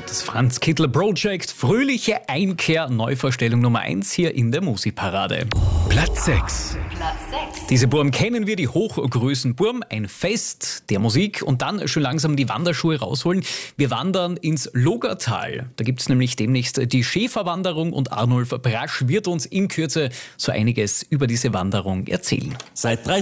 Das Franz Kittel Project, fröhliche Einkehr, Neuvorstellung Nummer 1 hier in der Musikparade. Platz 6. Diese Burm kennen wir, die Hochgrößenburm, ein Fest der Musik und dann schon langsam die Wanderschuhe rausholen. Wir wandern ins Logatal. Da gibt es nämlich demnächst die Schäferwanderung und Arnulf Brasch wird uns in Kürze so einiges über diese Wanderung erzählen. Seit